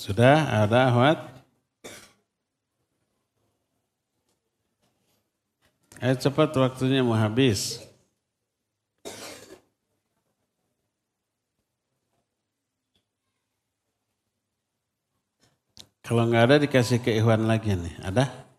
Sudah ada Ahmad? Ayo cepat waktunya mau habis. Kalau nggak ada dikasih ke Ikhwan lagi nih. Ada?